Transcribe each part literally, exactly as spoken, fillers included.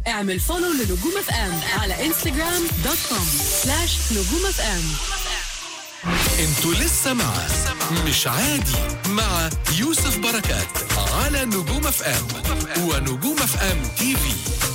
اعمل فولو لنجوم اف ام على انستغرام دوت كوم سلاش نجوم اف ام. انتوا لسه مع مش عادي مع يوسف بركات على نجوم اف ام ونجوم اف ام تي في.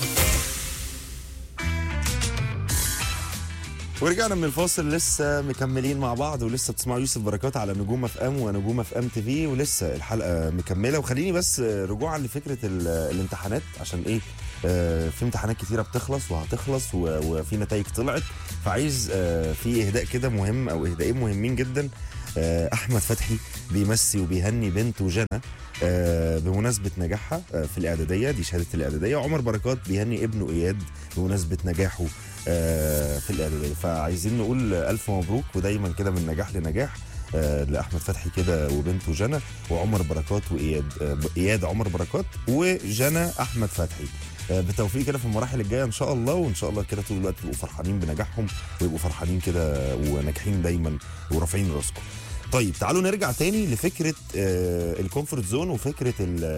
ورجعنا من الفاصل، لسه مكملين مع بعض ولسه بتسمعوا يوسف بركات على نجوم اف ام ونجوم اف ام تي في، ولسه الحلقه مكمله. وخليني بس رجوعا لفكره الامتحانات، عشان ايه؟ آه في امتحانات كتيره بتخلص وهتخلص وفي نتائج طلعت، فعايز آه في اهداء كده مهم او اهدائين مهمين جدا. آه احمد فتحي بيمسي وبيهني بنته جنى آه بمناسبه نجاحها آه في الاعداديه، دي شهاده الاعداديه. وعمر بركات بيهني ابنه اياد بمناسبه نجاحه آه في الاعداديه. فعايزين نقول الف مبروك، ودايما كده من نجاح لنجاح آه لاحمد فتحي كده وبنته جنى، وعمر بركات واياد آه اياد عمر بركات وجنى احمد فتحي. آه بالتوفيق كده في المراحل الجايه ان شاء الله، وان شاء الله كده طول الوقت تبقوا فرحانين بنجاحهم ويبقوا فرحانين كده وناجحين دايما ورافعين راسكم. طيب تعالوا نرجع تاني لفكره آه الكومفورت زون، وفكره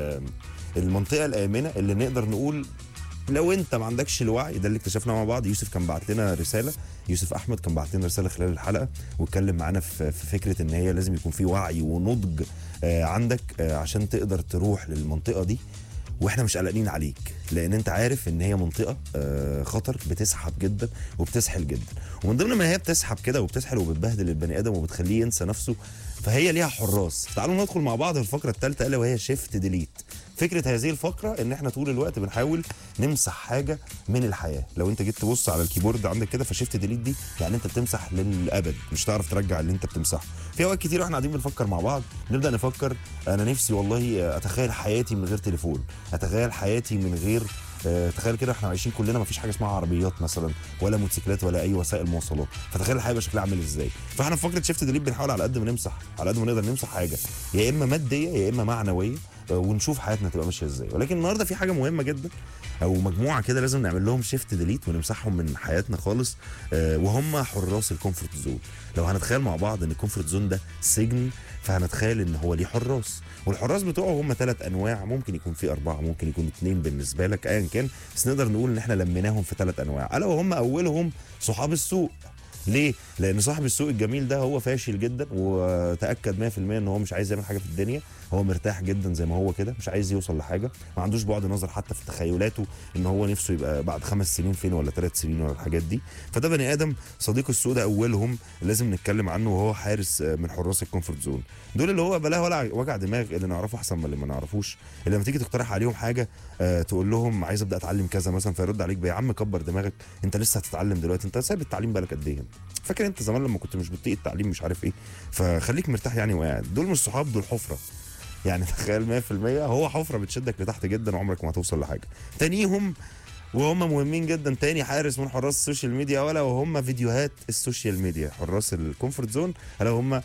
المنطقه الامنه اللي نقدر نقول لو انت ما عندكش الوعي ده اللي اكتشفناه مع بعض. يوسف كان بعت لنا رساله، يوسف احمد كان بعت لنا رساله خلال الحلقه واتكلم معانا في فكره ان هي لازم يكون في وعي ونضج آه عندك آه عشان تقدر تروح للمنطقه دي واحنا مش قلقانين عليك، لان انت عارف ان هي منطقه آه خطر، بتسحب جدا وبتسحل جدا. ومن ضمن ما هي بتسحب كده وبتسحل وبتبهدل البني ادم وبتخليه ينسى نفسه، فهي ليها حراس. تعالوا ندخل مع بعض الفقره الثالثه الا وهي شيفت ديليت. فكره هذه الفقره ان احنا طول الوقت بنحاول نمسح حاجه من الحياه. لو انت جيت تبص على الكيبورد عندك كده، فشيفت ديليت دي يعني انت بتمسح للابد، مش هتعرف ترجع اللي انت بتمسحه. في اوقات كتير واحنا قاعدين بنفكر مع بعض نبدا نفكر، انا نفسي والله اتخيل حياتي من غير تليفون، اتخيل حياتي من غير أه تخيل كده احنا عايشين كلنا ما فيش حاجه اسمها عربيات مثلا ولا موتوسيكلات ولا اي وسائل مواصلات، فتخيل الحياه شكلها عامل ازاي. فاحنا في فكره شيفت ديليت بنحاول على قد ما نمسح، على قد ما نقدر نمسح حاجه يا اما ماديه يا اما معنويه، ونشوف حياتنا تبقى ماشيه ازاي. ولكن النهارده في حاجه مهمه جدا او مجموعه كده لازم نعمل لهم شيفت ديليت ونمسحهم من حياتنا خالص، أه وهم حراس الكومفورت زون. لو هنتخيل مع بعض ان الكومفورت زون ده سجن، فهنتخيل ان هو ليه حراس، والحراس بتوعه هم ثلاث انواع، ممكن يكون في اربعه، ممكن يكون اثنين بالنسبه لك، ايا كان، بس نقدر نقول ان احنا لميناهم في ثلاث انواع، الا وهم اولهم صحاب السوق. ليه؟ لان صاحب السوق الجميل ده هو فاشل جدا، وتاكد مية في المية ان هو مش عايز يعمل حاجه في الدنيا، هو مرتاح جدا زي ما هو كده، مش عايز يوصل لحاجه، ما عندوش بعد نظر حتى في تخيلاته ان هو نفسه يبقى بعد خمس سنين فين ولا ثلاث سنين ولا الحاجات دي. فده بني ادم صديق السوق ده اولهم لازم نتكلم عنه، وهو حارس من حراس الكومفورت زون. دول اللي هو بلا ولا وجع دماغ، اللي نعرفه احسن من اللي ما نعرفوش، اللي لما تيجي تقترح عليهم حاجه آه تقول لهم عايز ابدا اتعلم كذا مثلا، فيرد عليك يا عم كبر دماغك، انت لسه هتتعلم دلوقتي، انت سايب التعليم بالك قد ايه؟ فاكر انت زمان لما كنت مش بتطيق التعليم مش عارف ايه، فخليك مرتاح يعني وقاعد. دول مش صحاب، دول حفره. يعني تخيل مية في المية هو حفره بتشدك لتحت جدا وعمرك ما هتوصل لحاجه. تانيهم وهم مهمين جدا، تاني حارس من حراس السوشيال ميديا ولا وهم فيديوهات السوشيال ميديا. حراس الكومفورت زون الا هم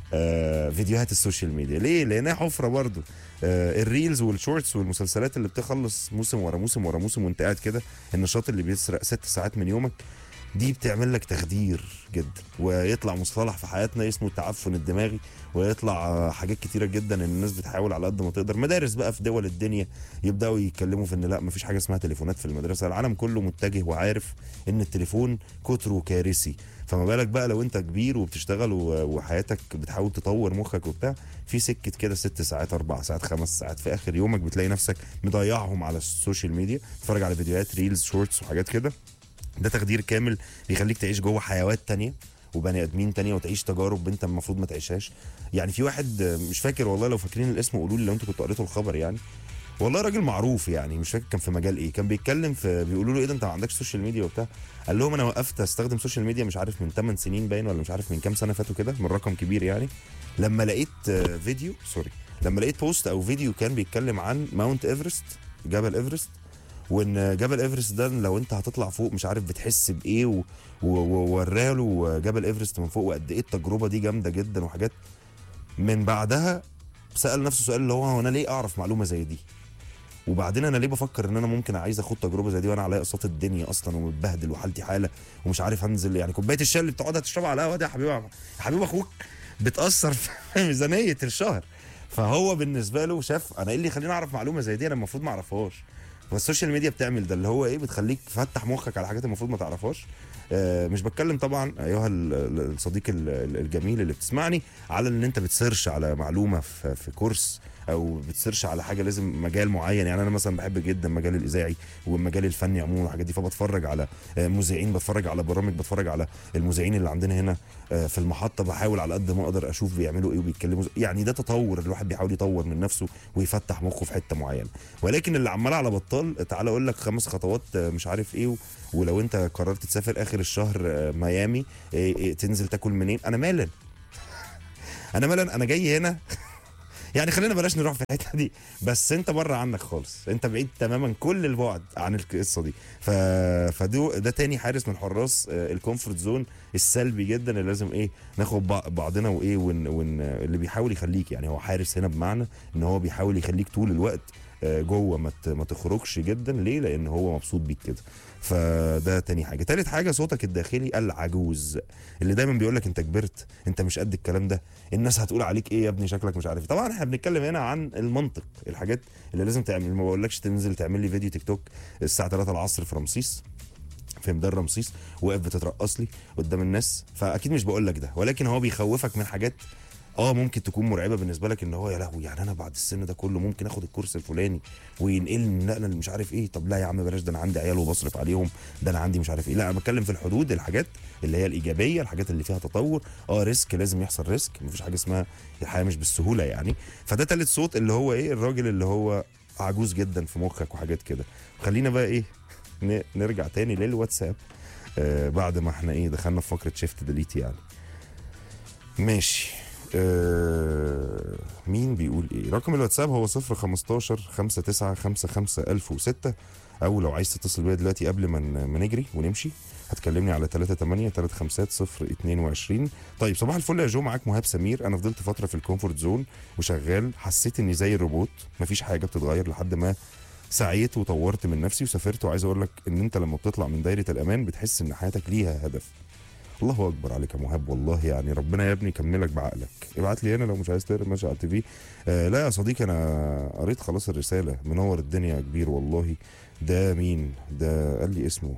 آه فيديوهات السوشيال ميديا. ليه؟ لانها حفره برضو. آه الريلز والشورتس والمسلسلات اللي بتخلص موسم ورا موسم ورا موسم وانت قاعد كده، النشاط اللي بيسرق ست ساعات من يومك، دي بتعمل لك تخدير جدا. ويطلع مصطلح في حياتنا اسمه التعفن الدماغي، ويطلع حاجات كتيره جدا ان الناس بتحاول على قد ما تقدر. مدارس بقى في دول الدنيا يبداوا يتكلموا في ان لا مفيش حاجه اسمها تليفونات في المدرسه، العالم كله متجه وعارف ان التليفون كتره كارثي. فما بالك بقى لو انت كبير وبتشتغل وحياتك بتحاول تطور مخك وبتاع، في سكه كده ست ساعات اربع ساعات خمس ساعات في اخر يومك بتلاقي نفسك مضيعهم على السوشيال ميديا، تتفرج على فيديوهات ريلز شورتس وحاجات كده. ده تخدير كامل بيخليك تعيش جوه حيوات تانية وبني ادمين تانية وتعيش تجارب انت المفروض ما تعيشهاش. يعني في واحد مش فاكر والله، لو فاكرين الاسم قولوا لي لو انتوا كنتوا قريتوا الخبر، يعني والله راجل معروف، يعني مش فاكر كان في مجال ايه، كان بيتكلم في بيقولوا له ايه ده انت ما عندكش سوشيال ميديا وبتاع، قال لهم انا وقفت استخدم سوشيال ميديا مش عارف من ثمان سنين باين ولا مش عارف من كام سنه فاتوا كده، من رقم كبير يعني، لما لقيت فيديو سوري لما لقيت بوست او فيديو كان بيتكلم عن ماونت ايفرست، جبل ايفرست، وان جبل ايفرست ده لو انت هتطلع فوق مش عارف بتحس بايه، ووراله جبل ايفرست من فوق وقد ايه التجربه دي جامده جدا وحاجات. من بعدها سال نفسه سؤال اللي هو هو انا ليه اعرف معلومه زي دي؟ وبعدين انا ليه بفكر ان انا ممكن عايز اخد تجربه زي دي وانا عليا اقساط الدنيا اصلا ومتبهدل وحالتي حاله ومش عارف انزل؟ يعني كوبايه الشاي اللي بتقعدها تشربها على القهوه دي يا حبيبي يا حبيب اخوك بتاثر في ميزانيه الشهر. فهو بالنسبه له شاف انا ايه اللي يخليني اعرف معلومه زي دي انا المفروض ما اعرفهاش. فالسوشيال ميديا بتعمل ده اللي هو ايه، بتخليك تفتح مخك على حاجات المفروض ما تعرفهاش. آه مش بتكلم طبعا ايها الصديق الجميل اللي بتسمعني على ان انت بتسيرش على معلومه في, في كورس او بتسيرش على حاجه لازم مجال معين. يعني انا مثلا بحب جدا مجال الاذاعي والمجال الفني عموما والحاجات دي، فبتفرج على مذيعين، بتفرج على برامج، بتفرج على المذيعين اللي عندنا هنا في المحطه، بحاول على قد ما اقدر اشوف بيعملوا ايه وبيتكلموا. يعني ده تطور، الواحد بيحاول يطور من نفسه ويفتح مخه في حته معينه. ولكن اللي عمال على بطال تعالى اقول لك خمس خطوات مش عارف ايه، ولو انت قررت تسافر اخر الشهر ميامي إيه إيه تنزل تاكل منين، انا مالن انا مالن انا جاي هنا يعني خلينا بلاش نروح في الحته دي، بس انت بره عنك خالص، انت بعيد تماما كل البعد عن القصه دي. ف... فدو ده تاني حارس من حراس الكومفورت زون السلبي جدا اللي لازم ايه ناخد بعضنا وايه ون... ون... اللي بيحاول يخليك، يعني هو حارس هنا بمعنى ان هو بيحاول يخليك طول الوقت جوه ما ما تخرجش جدا. ليه؟ لان هو مبسوط بيك كده. فده تاني حاجه. تالت حاجه صوتك الداخلي العجوز اللي دايما بيقول لك انت كبرت، انت مش قد الكلام ده، الناس هتقول عليك ايه يا ابني، شكلك مش عارف. طبعا احنا بنتكلم هنا عن المنطق، الحاجات اللي لازم تعمل. ما بقولكش تنزل تعمل لي فيديو تيك توك الساعه ثلاثة العصر في رمسيس، في ميدان رمسيس، واقف بتترقص لي قدام الناس، فاكيد مش بقول لك ده. ولكن هو بيخوفك من حاجات اه ممكن تكون مرعبه بالنسبه لك، ان هو يا لهوي يعني انا بعد السن ده كله ممكن اخد الكورس الفلاني وينقلني نقله مش عارف ايه. طب لا يا عم بلاش، ده انا عندي عيال وبصرف عليهم، ده انا عندي مش عارف ايه. لا انا بتكلم في الحدود، الحاجات اللي هي الايجابيه، الحاجات اللي فيها تطور. اه ريسك، لازم يحصل ريسك، مفيش حاجه اسمها الحياه مش بالسهوله يعني. فده تالت صوت اللي هو ايه، الراجل اللي هو عجوز جدا في مخك وحاجات كده. خلينا بقى ايه نرجع تاني للواتساب آه بعد ما احنا ايه دخلنا في فقره شيفت ديليت يعني. ماشي. آه مين بيقول ايه؟ رقم الواتساب هو صفر خمستاشر خمسة تسعة خمسة خمسة ألف وستة، او لو عايز تتصل بيا دلوقتي قبل ما ما نجري ونمشي هتكلمني على تلاتة تمانية تلاتة خمسة صفر اتنين وعشرين. طيب صباح الفل يا جو، معاك مهاب سمير. انا فضلت فتره في الكومفورت زون وشغال، حسيت اني زي الروبوت مفيش حاجه بتتغير، لحد ما سعيت وطورت من نفسي وسافرت. وعايز اقول لك ان انت لما بتطلع من دايره الامان بتحس ان حياتك ليها هدف. الله اكبر عليك يا مهاب والله، يعني ربنا يا ابني يكملك بعقلك. ابعت لي هنا لو مش عايز تقرا ماشي على التي في. آه لا يا صديقي انا قريت خلاص الرساله، منور الدنيا يا كبير والله. ده مين ده؟ قال لي اسمه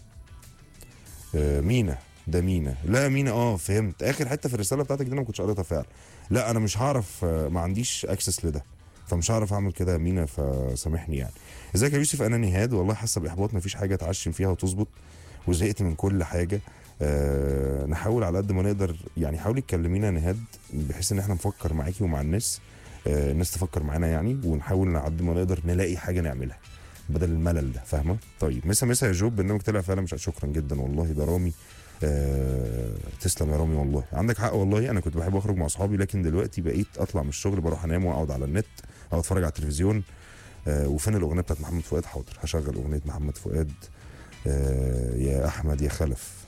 آه مينا. ده مينا، لا مينا اه فهمت. اخر حته في الرساله بتاعتك دي انا ما كنتش قريتها فعلا. لا انا مش هعرف، آه ما عنديش اكسس لده، فمش هعرف اعمل كده يا مينا، فسامحني يعني. ازيك يا يوسف؟ انا نهاد والله حاسه باحباط، مفيش حاجه اتعشم فيها وتظبط وزهقت من كل حاجه. أه نحاول على قد ما نقدر يعني. حاولي تكلمينا نهاد بحيث ان احنا نفكر معاكي ومع الناس، أه الناس تفكر معانا يعني، ونحاول على قد ما نقدر نلاقي حاجه نعملها بدل الملل ده، فاهمه؟ طيب مسا مسا يا جوب، برنامج طلع فعلا مش شكرا جدا والله. ده رامي. أه تسلم يا رامي والله، عندك حق والله. انا كنت بحب اخرج مع اصحابي، لكن دلوقتي بقيت اطلع من الشغل بروح انام واقعد على النت او اتفرج على التلفزيون. أه وفين الاغنيه بتاعت محمد فؤاد؟ حاضر هشغل اغنيه محمد فؤاد. أه يا احمد يا خلف،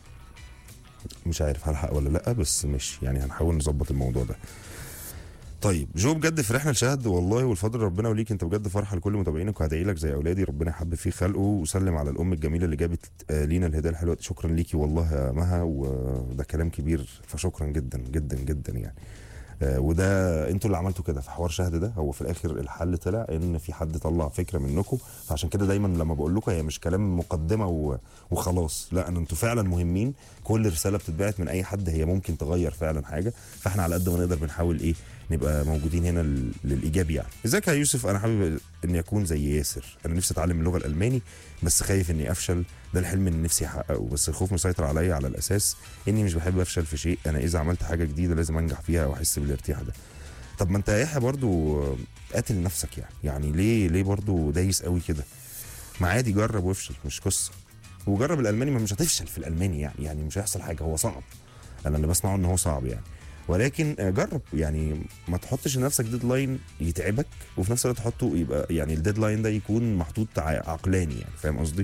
مش عارف هلحق ولا لا، بس مش يعني هنحاول نظبط الموضوع ده. طيب جو بجد فرحنا لشهد والله، والفضل ربنا وليك، انت بجد فرحه لكل متابعينك، وهدعي لك زي اولادي، ربنا يحب فيه خلقه. وسلم على الام الجميله اللي جابت لينا الهدايا الحلوه. شكرا ليكي والله يا مها، وده كلام كبير، فشكرا جدا جدا جدا يعني. آه وده انتوا اللي عملتوا كده في حوار شهد ده. هو في الاخر الحل طلع ان في حد طلع فكره منكم، فعشان كده دايما لما بقول لكم هي مش كلام مقدمه وخلاص، لا ان انتوا فعلا مهمين. كل رساله بتتبعت من اي حد هي ممكن تغير فعلا حاجه، فاحنا على قد ما نقدر بنحاول ايه نبقى موجودين هنا للايجاب يعني. ازيك يا يوسف؟ انا حابب اني اكون زي ياسر، انا نفسي اتعلم اللغه الالماني بس خايف اني افشل، ده الحلم اللي نفسي احققه، بس الخوف مسيطر عليا على الاساس اني مش بحب افشل في شيء. انا اذا عملت حاجه جديده لازم انجح فيها واحس بالارتياح ده. طب ما انت يا يحيى برضو قاتل نفسك يعني، يعني ليه ليه برضو دايس قوي كده؟ ما عادي جرب وافشل، مش قصه. وجرب الالماني، ما مش هتفشل في الالماني يعني، يعني مش هيحصل حاجه. هو صعب، انا اللي بسمعه ان هو صعب يعني، ولكن جرب يعني. ما تحطش لنفسك ديدلاين يتعبك، وفي نفس الوقت تحطه يبقى يعني الديدلاين ده يكون محطوط عقلاني يعني، فاهم قصدي؟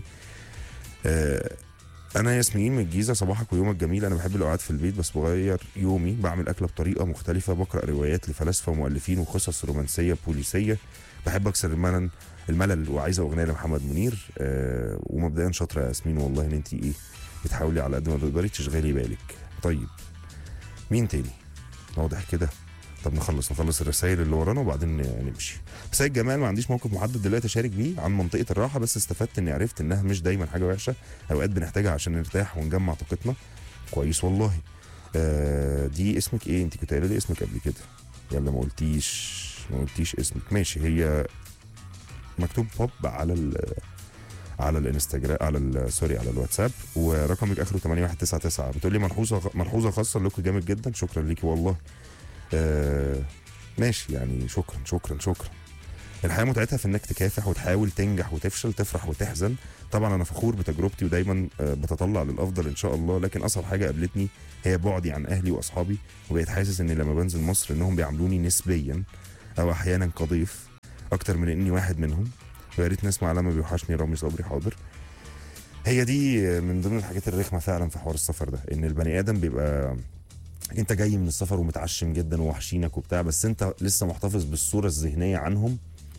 آه انا ياسمين من الجيزه، صباحك ويومك جميل. انا بحب القعاد في البيت بس بغير يومي، بعمل اكله بطريقه مختلفه، بقرا روايات لفلاسفه ومؤلفين وقصص رومانسيه بوليسيه، بحب اكسر الملل الملل وعايزه اغنيه لمحمد منير. آه ومبدئيا شاطره يا ياسمين والله ان انت ايه بتحاولي على قد ما تقدري تشغلي بالك. طيب مين تاني؟ واضح كده طب نخلص نخلص الرسائل اللي ورانا وبعدين نمشي. سيد جمال، ما عنديش موقف محدد دلوقتي اشارك بيه عن منطقه الراحه، بس استفدت اني عرفت انها مش دايما حاجه وحشه، اوقات بنحتاجها عشان نرتاح ونجمع طاقتنا. كويس والله. آه دي اسمك ايه؟ انت كنت قايله لي اسمك قبل كده. يلا ما قلتيش ما قلتيش اسمك. ماشي، هي مكتوب بوب على ال على الانستجرام، على ال سوري على الواتساب، ورقمك اخره ثمانية واحد تسعة تسعة. بتقول لي ملحوظه ملحوظه خاصه لكم جامد جدا. شكرا ليكي والله. آه ماشي يعني، شكرا شكرا شكرا. الحياه متعتها في انك تكافح وتحاول تنجح وتفشل، تفرح وتحزن. طبعا انا فخور بتجربتي ودايما آه بتطلع للافضل ان شاء الله، لكن اصعب حاجه قابلتني هي بعدي عن اهلي واصحابي، وبقيت حاسس ان لما بنزل مصر انهم بيعاملوني نسبيا او احيانا كضيف اكتر من اني واحد منهم. ويا ريت نسمع لما بيوحشني رامي صبري. حاضر. هي دي من ضمن الحاجات الرخمه فعلا في حوار السفر ده، ان البني ادم بيبقى انت جاي من السفر ومتعشم جدا ووحشينك وبتاع، بس انت لسه محتفظ بالصوره الذهنيه عنهم،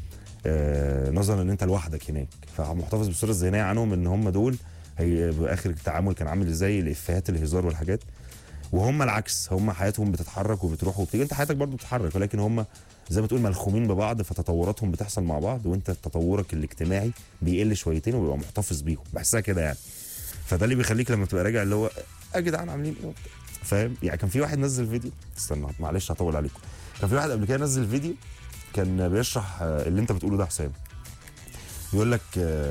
آه نظرا ان انت لوحدك هناك، فمحتفظ بالصوره الذهنيه عنهم ان هم دول هي باخر التعامل كان عامل ازاي، الافيهات الهزار والحاجات. وهم العكس، هم حياتهم بتتحرك وبتروح وبتيجي، انت حياتك برضو بتتحرك، ولكن هم زي ما تقول ملخومين ببعض، فتطوراتهم بتحصل مع بعض، وانت تطورك الاجتماعي بيقل شويتين وبيبقى محتفظ بيهم. بحسها كده يعني. فده اللي بيخليك لما تبقى راجع اللي هو يا جدعان عاملين ايه، فاهم يعني. كان في واحد نزل فيديو، استنى معلش هطول عليكم، كان في واحد قبل كده نزل فيديو كان بيشرح اللي انت بتقوله ده حسام. يقول لك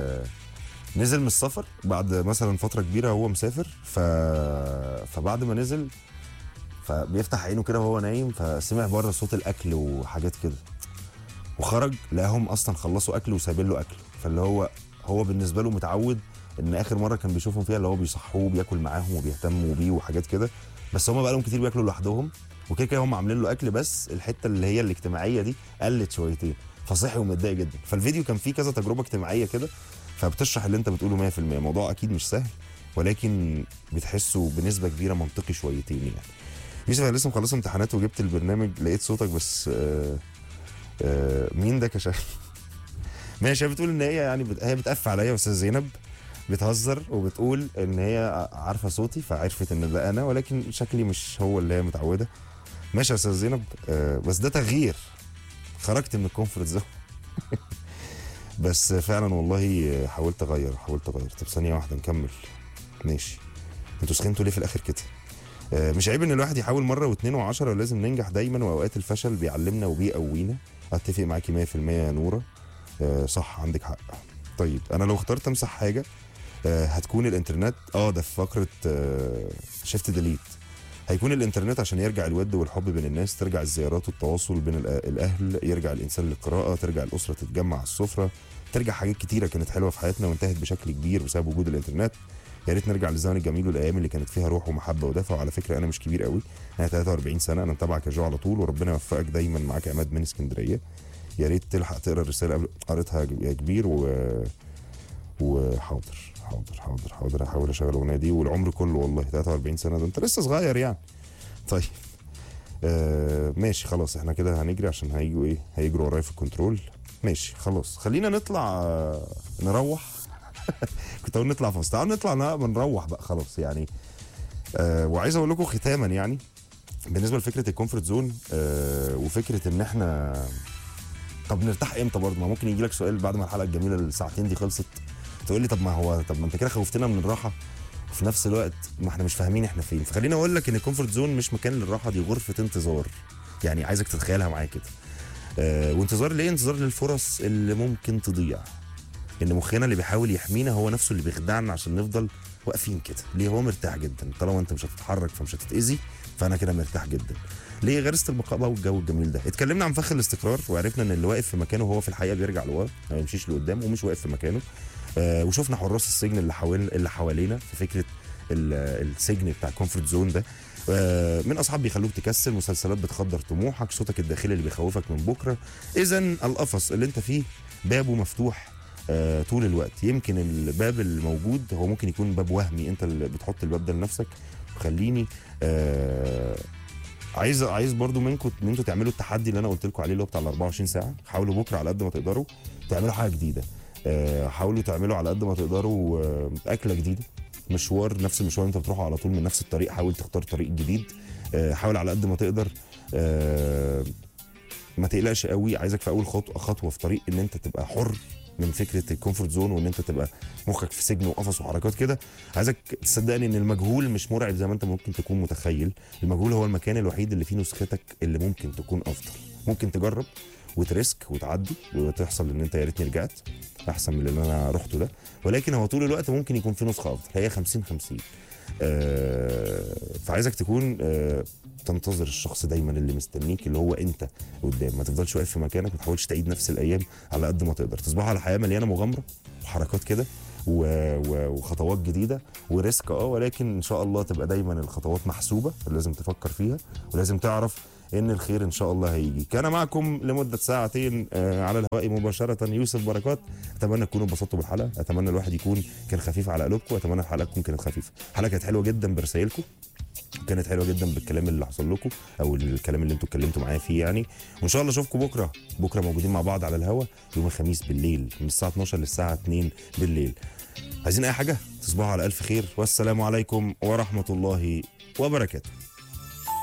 نزل من السفر بعد مثلا فتره كبيره هو مسافر، ف... فبعد ما نزل فبيفتح عينه كده وهو نايم، فسمع بره صوت الاكل وحاجات كده، وخرج لقاهم اصلا خلصوا اكل وسايبين له اكل. فاللي هو هو بالنسبه له متعود ان اخر مره كان بيشوفهم فيها اللي هو بيصحوه بياكل معاهم وبيهتموا بيه وحاجات كده، بس هم بقى لهم كتير بياكلوا لوحدهم، وكده كده هم عاملين له اكل، بس الحته اللي هي الاجتماعيه دي قلت شويتين، فصحي ومتضايق جدا. فالفيديو كان فيه كذا تجربه اجتماعيه كده، فبتشرح اللي انت بتقوله مية في المية. الموضوع اكيد مش سهل، ولكن بتحسه بنسبه كبيره منطقي شويتين يعني. يوسف، انا لسه مخلص امتحانات وجبت البرنامج، لقيت صوتك بس آآ آآ مين ده كشف؟ ماشي. هي بتقول ان هي يعني بت... هي بتقف عليا يا استاذ زينب، بتهزر وبتقول ان هي عارفه صوتي فعرفت ان ده انا، ولكن شكلي مش هو اللي هي متعوده. ماشي يا استاذ زينب، بس ده تغيير، خرجت من الكومفورت زون. بس فعلا والله حاولت اغير حاولت اغير. طب ثانيه واحده نكمل. ماشي. انتوا سخنتوا ليه في الاخر كده؟ مش عيب ان الواحد يحاول مره واثنين وعشرة، ولازم ننجح دايما، واوقات الفشل بيعلمنا وبيقوينا. اتفق معاكي مية في المية يا نوره. صح، عندك حق. طيب انا لو اخترت امسح حاجه هتكون الانترنت. اه ده في فقره شيفت ديليت. هيكون الانترنت عشان يرجع الود والحب بين الناس، ترجع الزيارات والتواصل بين الاهل، يرجع الانسان للقراءه، ترجع الاسره تتجمع على السفره، ترجع حاجات كتيره كانت حلوه في حياتنا وانتهت بشكل كبير بسبب وجود الانترنت. يا ريت نرجع للزمن الجميل والايام اللي كانت فيها روح ومحبه ودفى. وعلى فكره انا مش كبير قوي، انا ثلاثة وأربعين سنه، انا متابعك يا جو على طول، وربنا يوفقك دايما. معاك عماد من اسكندريه. يا ريت تلحق تقرا الرساله قبل قريتها يا كبير. و وحاضر حاضر حاضر حاضر هحاول اشغل الاغنيه دي. والعمر كله والله ثلاثة وأربعين سنه، ده انت لسه صغير يعني. طيب آه ماشي خلاص، احنا كده هنجري عشان هيجوا ايه هيجروا ورايا في الكنترول. ماشي خلاص، خلينا نطلع آه نروح. كنت اقول نطلع فاصل، تعالوا نطلع نروح بقى خلاص يعني. آه وعايز اقول لكم ختاما يعني، بالنسبه لفكره الكومفورت زون آه وفكره ان احنا طب نرتاح امتى برضه. ما ممكن يجي لك سؤال بعد ما الحلقه الجميله الساعتين دي خلصت، تقول لي طب ما هو طب ما انت كده خوفتنا من الراحه، وفي نفس الوقت ما احنا مش فاهمين احنا فين. فخليني اقول لك ان الكومفورت زون مش مكان للراحه، دي غرفه انتظار. يعني عايزك تتخيلها معايا كده. آه وانتظار ليه؟ انتظار للفرص اللي ممكن تضيع. ان مخنا اللي بيحاول يحمينا هو نفسه اللي بيخدعنا عشان نفضل واقفين كده. ليه؟ هو مرتاح جدا، طالما انت مش هتتحرك فمش هتتاذي، فانا كده مرتاح جدا. ليه؟ غرست البقاء بقى والجو الجميل ده. اتكلمنا عن فخ الاستقرار، وعرفنا ان اللي واقف في مكانه هو في الحقيقه بيرجع لورا، ما يمشيش لقدام ومش واقف في مكانه. آه وشفنا حراس السجن اللي حوالين اللي حوالينا في فكره السجن بتاع الكومفورت زون ده. آه من اصحاب بيخلوك تكسل، مسلسلات بتخدر طموحك، صوتك الداخلي اللي بيخوفك من بكره. اذا القفص اللي انت فيه بابه مفتوح آه طول الوقت. يمكن الباب الموجود هو ممكن يكون باب وهمي، انت اللي بتحط الباب ده لنفسك. خليني آه عايز عايز برضو منكم ان انتوا تعملوا التحدي اللي انا قلت لكم عليه اللي هو بتاع ال أربعة وعشرين ساعه. حاولوا بكره على قد ما تقدروا تعملوا حاجه جديده. آه حاولوا تعملوا على قد ما تقدروا آه اكله جديده، مشوار نفس المشوار انت بتروحوا على طول من نفس الطريق، حاول تختار طريق جديد. آه، حاول على قد ما تقدر آه، ما تقلقش قوي. عايزك في اول خطوه خطوه في طريق ان انت تبقى حر من فكره الكومفورت زون، وان انت تبقى مخك في سجن وقفص وحركات كده. عايزك تصدقني ان المجهول مش مرعب زي ما انت ممكن تكون متخيل. المجهول هو المكان الوحيد اللي فيه نسختك اللي ممكن تكون افضل. ممكن تجرب وتريسك وتعدي وتحصل ان انت يا ريتني رجعت احسن من اللي انا رحته ده، ولكن هو طول الوقت ممكن يكون في نسخه افضل. هي خمسين خمسين. آه فعايزك تكون آه تنتظر الشخص دايما اللي مستنيك، اللي هو انت قدام. ما تفضلش واقف في مكانك، ما تحاولش تعيد نفس الايام. على قد ما تقدر تصبح على حياه مليانه مغامره وحركات كده و- و- وخطوات جديده وريسك، اه ولكن ان شاء الله تبقى دايما الخطوات محسوبه. لازم تفكر فيها ولازم تعرف ان الخير ان شاء الله هيجي. كان معكم لمده ساعتين آه، على الهواء مباشره يوسف بركات. اتمنى تكونوا انبسطتوا بالحلقه، اتمنى الواحد يكون كان خفيف على قلوبكم، اتمنى الحلقه تكون كانت خفيفه. الحلقه كانت حلوه جدا برسائلكم، كانت حلوه جدا بالكلام اللي حصل لكم او الكلام اللي انتوا اتكلمتوا معايا فيه يعني. وان شاء الله اشوفكم بكره. بكره موجودين مع بعض على الهوا يوم الخميس بالليل من الساعه اتناشر للساعه اتنين بالليل. عايزين اي حاجه؟ تصبحوا على الف خير، والسلام عليكم ورحمه الله وبركاته.